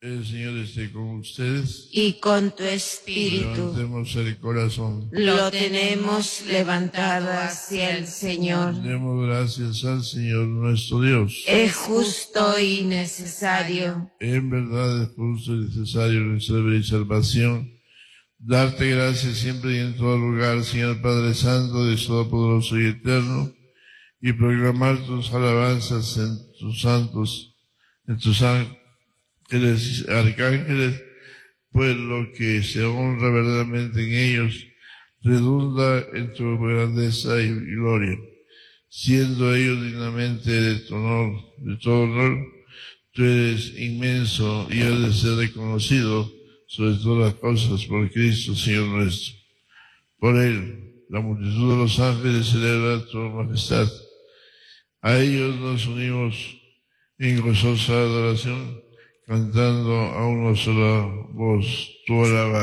El Señor esté con ustedes. Y con tu espíritu. Levantemos el corazón. Lo tenemos levantado hacia el Señor. Demos gracias al Señor nuestro Dios. Es justo y necesario. En verdad es justo y necesario nuestra vida y salvación. Darte gracias siempre y en todo lugar, Señor Padre Santo, Dios Todopoderoso y Eterno, y proclamar tus alabanzas en tus santos, en tus ángeles y arcángeles, pues lo que se honra verdaderamente en ellos redunda en tu grandeza y gloria. Siendo ellos dignamente de todo honor, tú eres inmenso y has de ser reconocido sobre todas las cosas por Cristo, Señor nuestro. Por Él, la multitud de los ángeles celebra tu majestad. A ellos nos unimos en gozosa adoración, cantando a una sola voz tu alabanza.